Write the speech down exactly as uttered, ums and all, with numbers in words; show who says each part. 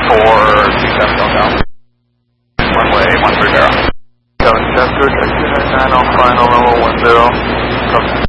Speaker 1: four two seven down. One way, one three zero.
Speaker 2: Seven Chester, two nine nine on final level one zero.